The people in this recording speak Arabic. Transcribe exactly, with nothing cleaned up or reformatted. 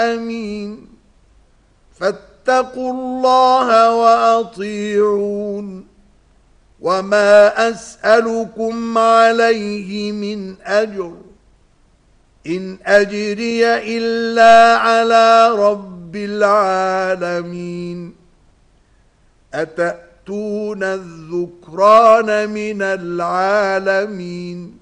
آمين. فاتقوا الله وأطيعون. وما أسألكم عليه من أجر، إن أجري إلا على رب العالمين. أتأتون الذكران من العالمين